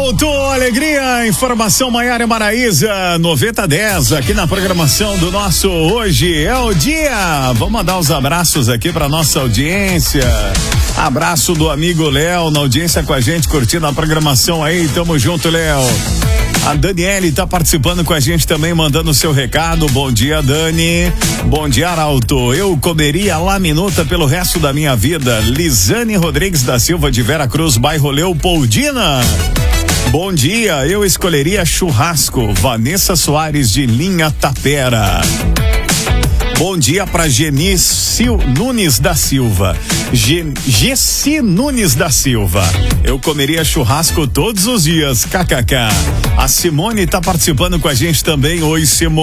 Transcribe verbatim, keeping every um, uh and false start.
Arauto, alegria, informação Maiara Maraíza, noventa dez, aqui na programação do nosso Hoje é o Dia. Vamos mandar os abraços aqui pra nossa audiência. Abraço do amigo Léo, na audiência com a gente, curtindo a programação aí, tamo junto, Léo. A Daniele tá participando com a gente também, mandando o seu recado. Bom dia, Dani. Bom dia, Arauto. Eu comeria laminuta pelo resto da minha vida. Lisane Rodrigues da Silva, de Vera Cruz, bairro Leopoldina. Bom dia, eu escolheria churrasco. Vanessa Soares, de Linha Tapera. Bom dia para Geni Sil, Nunes da Silva. Ge, Gessi Nunes da Silva. Eu comeria churrasco todos os dias. Kkk. A Simone tá participando com a gente também. Oi, Simone.